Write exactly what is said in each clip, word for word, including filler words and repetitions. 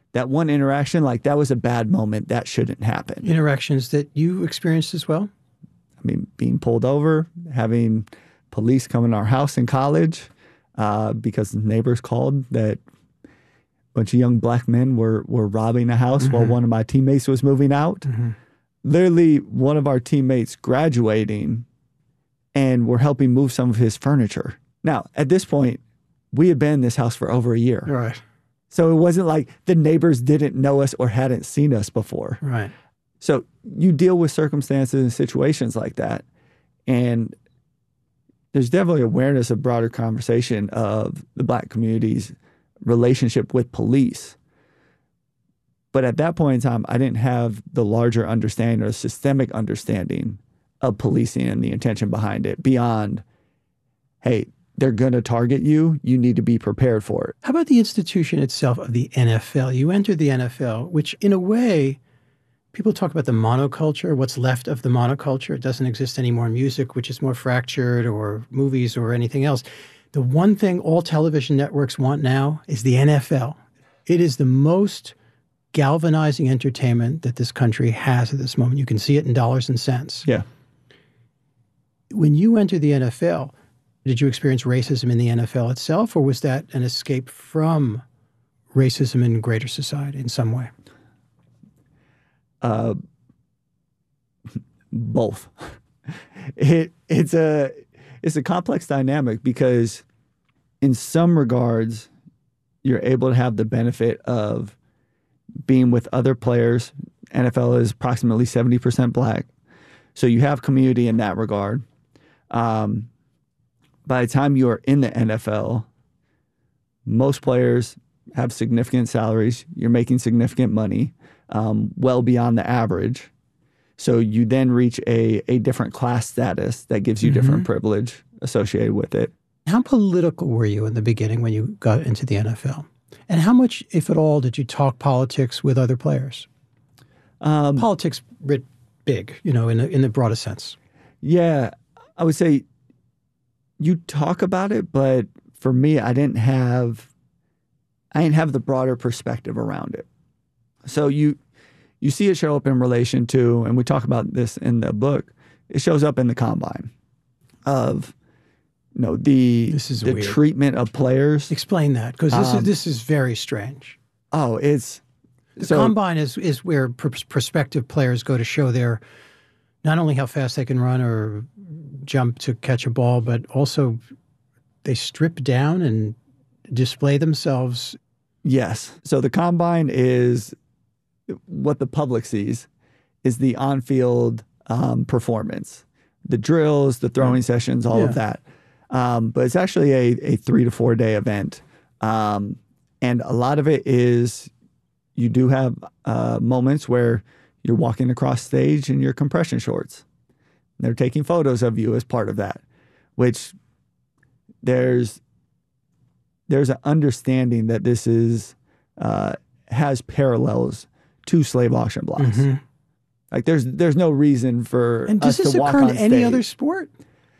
that one interaction, like that was a bad moment. That shouldn't happen. Interactions that you experienced as well? I mean, being pulled over, having police come in our house in college uh, because neighbors called that a bunch of young black men were, were robbing a house mm-hmm. while one of my teammates was moving out. Mm-hmm. Literally, one of our teammates graduating and we're helping move some of his furniture. Now, at this point, we had been in this house for over a year. Right. So it wasn't like the neighbors didn't know us or hadn't seen us before. Right. So you deal with circumstances and situations like that. And there's definitely awareness of broader conversation of the black community's relationship with police. But at that point in time, I didn't have the larger understanding or systemic understanding of policing and the intention behind it beyond, hey, they're going to target you. You need to be prepared for it. How about the institution itself of the N F L? You entered the N F L, which in a way, people talk about the monoculture, what's left of the monoculture. It doesn't exist anymore in music, which is more fractured, or movies or anything else. The one thing all television networks want now is the N F L. It is the most galvanizing entertainment that this country has at this moment. You can see it in dollars and cents. Yeah. When you entered the N F L, did you experience racism in the N F L itself, or was that an escape from racism in greater society in some way? Uh, both. It it's a it's a complex dynamic because in some regards, you're able to have the benefit of being with other players. N F L is approximately seventy percent black. So you have community in that regard. Um, by the time you are in the N F L, most players have significant salaries. You're making significant money, um, well beyond the average. So you then reach a, a different class status that gives you mm-hmm. different privilege associated with it. How political were you in the beginning when you got into the N F L? And how much, if at all, did you talk politics with other players? Um, politics writ big, you know, in the, in the broadest sense. Yeah, I would say you talk about it, but for me, I didn't have, I didn't have the broader perspective around it. So you, you see it show up in relation to, and we talk about this in the book, it shows up in the combine of, you know, the, this is the weird. treatment of players. Explain that, because this, um, is, this is very strange. Oh, it's... The so, combine is, is where pr prospective players go to show their, not only how fast they can run or jump to catch a ball, but also they strip down and display themselves. Yes. So the combine is what the public sees is the on-field um, performance, the drills, the throwing yeah. sessions, all yeah. of that. Um, but it's actually a, a three to four day event. Um, and a lot of it is you do have uh, moments where you're walking across stage in your compression shorts. They're taking photos of you as part of that, which there's there's an understanding that this is uh, has parallels to slave auction blocks. Mm-hmm. Like there's there's no reason for and does us this to walk occur on in stage. any other sport?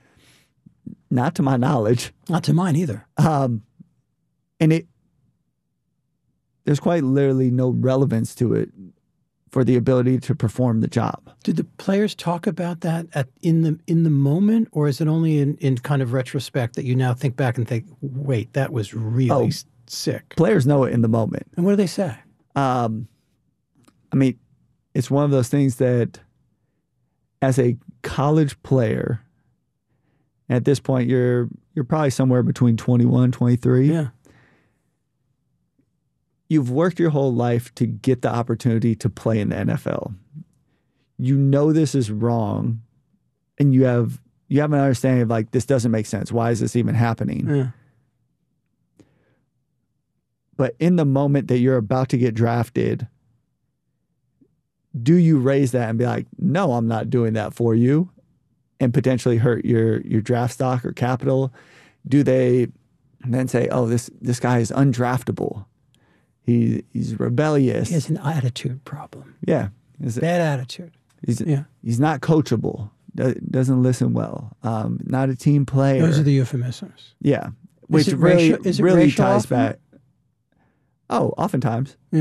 Not to my knowledge. Not to mine either. Um, and it there's quite literally no relevance to it for the ability to perform the job. Did the players talk about that at in the in the moment, or is it only in, in kind of retrospect that you now think back and think, wait, that was really oh, sick? Players know it in the moment. And what do they say? Um, I mean, it's one of those things that as a college player, at this point, you're you're probably somewhere between twenty-one, twenty-three. Yeah. You've worked your whole life to get the opportunity to play in the N F L. You know this is wrong, and you have you have an understanding of like, this doesn't make sense. Why is this even happening? Yeah. But in the moment that you're about to get drafted, do you raise that and be like, no, I'm not doing that for you, and potentially hurt your your draft stock or capital? Do they then say, oh, this this guy is undraftable? He, he's rebellious. He has an attitude problem. Yeah. Bad attitude. He's, yeah. he's not coachable. Do, doesn't listen well. Um, not a team player. Those are the euphemisms. Yeah. Which is it really, racial, is it really racial ties often? back. Oh, oftentimes. Yeah.